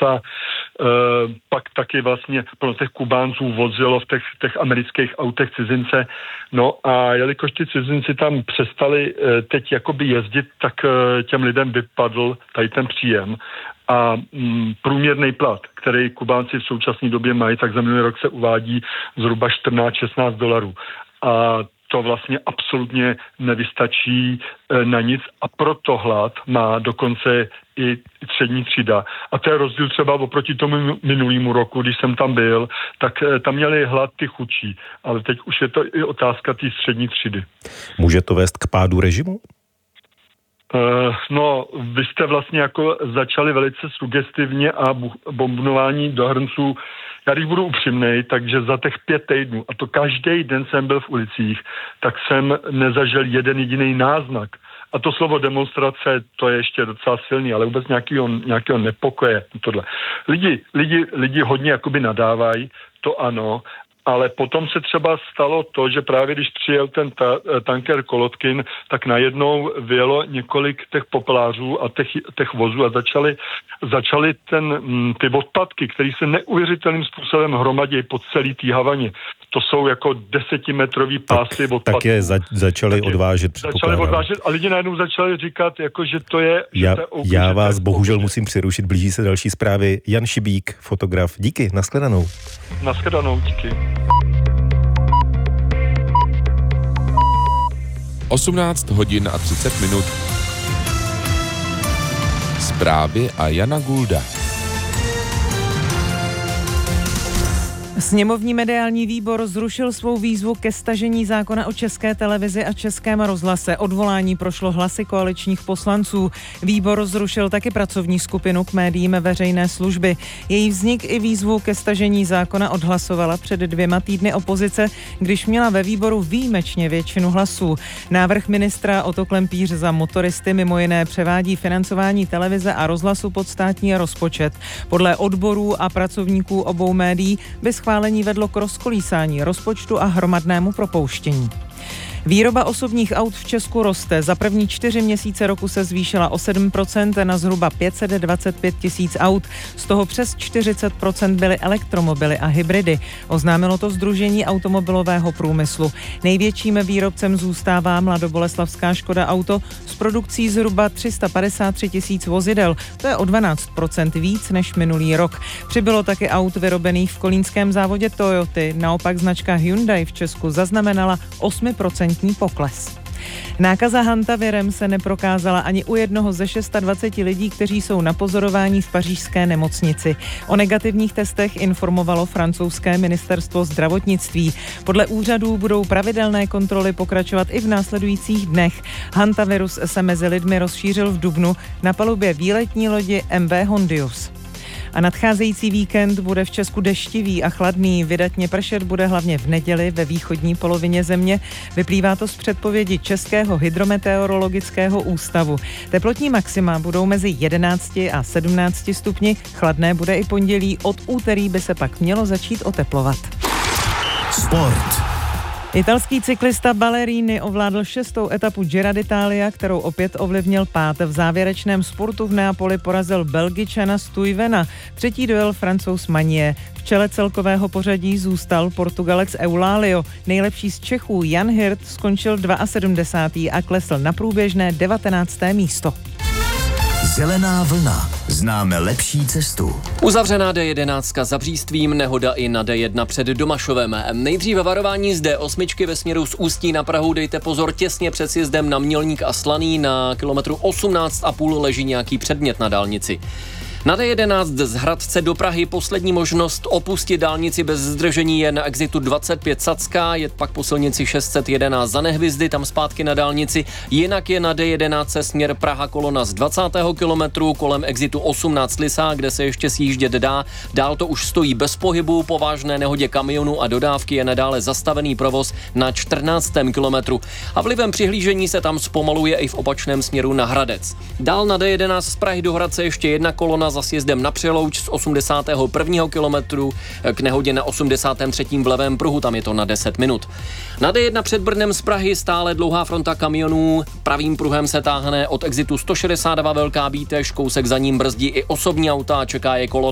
USA, pak taky vlastně plno těch Kubánců vozilo v těch amerických autech cizince. No a jelikož ty cizinci tam přestali teď jakoby jezdit, tak těm lidem vypadl tady ten příjem. A průměrný plat, který Kubánci v současné době mají, tak za minulý rok se uvádí zhruba $14-16. A to vlastně absolutně nevystačí na nic a proto hlad má dokonce i střední třída. A to je rozdíl třeba oproti tomu minulýmu roku, když jsem tam byl, tak tam měli hlad ty chudší, ale teď už je to i otázka té střední třídy. Může to vést k pádu režimu? No, vy jste vlastně jako začali velice sugestivně a bombnování do hrnců. Já když budu upřímnej, takže za těch 5 týdnů, a to každý den jsem byl v ulicích, tak jsem nezažil jeden jediný náznak. A to slovo demonstrace, to je ještě docela silný, ale vůbec nějakého nepokoje. Tohle. Lidi hodně jakoby nadávají, to ano, ale potom se třeba stalo to, že právě když přijel ten tanker Kolotkin, tak najednou vyjelo několik těch popelářů a těch vozů a začaly ty odpadky, které se neuvěřitelným způsobem hromadí po celý té Havaně. To jsou jako 10metrový pásy odpadků. Tak je začali odvážet, a lidi najednou začali říkat, jako, že to je... Já vás bohužel musím přerušit, blíží se další zprávy. Jan Šibík, fotograf. Díky, nashledanou. Nashledanou, díky. 18:30. Zprávy a Jana Gulda. Sněmovní mediální výbor zrušil svou výzvu ke stažení zákona o České televizi a Českém rozhlase. Odvolání prošlo hlasy koaličních poslanců. Výbor zrušil taky pracovní skupinu k médiím veřejné služby. Její vznik i výzvu ke stažení zákona odhlasovala před 2 týdny opozice, když měla ve výboru výjimečně většinu hlasů. Návrh ministra Otto Klempíř za motoristy mimo jiné převádí financování televize a rozhlasu pod státní rozpočet. Podle odborů a pracovníků obou médií by schválení vedlo k rozkolísání rozpočtu a hromadnému propouštění. Výroba osobních aut v Česku roste. Za první 4 měsíce roku se zvýšila o 7% na zhruba 525 000 aut. Z toho přes 40% byly elektromobily a hybridy. Oznámilo to Sdružení automobilového průmyslu. Největším výrobcem zůstává mladoboleslavská Škoda Auto s produkcí zhruba 353 000 vozidel. To je o 12% víc než minulý rok. Přibylo taky aut vyrobených v kolínském závodě Toyoty. Naopak značka Hyundai v Česku zaznamenala 8% pokles. Nákaza hantavirem se neprokázala ani u jednoho ze 26 lidí, kteří jsou na pozorování v pařížské nemocnici. O negativních testech informovalo francouzské ministerstvo zdravotnictví. Podle úřadů budou pravidelné kontroly pokračovat i v následujících dnech. Hantavirus se mezi lidmi rozšířil v dubnu na palubě výletní lodi MV Hondius. A nadcházející víkend bude v Česku deštivý a chladný. Vydatně pršet bude hlavně v neděli ve východní polovině země. Vyplývá to z předpovědi Českého hydrometeorologického ústavu. Teplotní maxima budou mezi 11 a 17 stupni. Chladné bude i pondělí. Od úterý by se pak mělo začít oteplovat. Sport. Italský cyklista Ballerini ovládl 6. etapu Giro d'Italia, kterou opět ovlivnil pád. V závěrečném spurtu v Neapoli porazil Belgičana Stuyvena. Třetí dojel Francouz Magnier. V čele celkového pořadí zůstal Portugalec Eulalio. Nejlepší z Čechů Jan Hirt skončil 72. a klesl na průběžné 19. místo. Zelená vlna. Známe lepší cestu. Uzavřená D11 za Břístvím, nehoda i na D1 před Domašovem. Nejdříve varování z D8 ve směru z Ústí na Prahu, dejte pozor, těsně před sjezdem na Mělník a Slaný na kilometru 18,5 leží nějaký předmět na dálnici. Na D11 z Hradce do Prahy poslední možnost opustit dálnici bez zdržení je na exitu 25 Sacká, jet pak po silnici 611 za Nehvizdy, tam zpátky na dálnici, jinak je na D11 směr Praha kolona z 20. kilometru kolem exitu 18 Lysá, kde se ještě sjíždět dá, dál to už stojí bez pohybu, po vážné nehodě kamionu a dodávky je nadále zastavený provoz na 14. kilometru a vlivem přihlížení se tam zpomaluje i v opačném směru na Hradec. Dál na D11 z Prahy do Hradce ještě jedna kolona za sjezdem na Přelouč z 81. kilometru k nehodě na 83. v levém pruhu, tam je to na 10 minut. Na D1 před Brnem z Prahy stále dlouhá fronta kamionů, pravým pruhem se táhne od exitu 162 Velká Bíteš, kousek za ním brzdí i osobní auta a čeká je kolona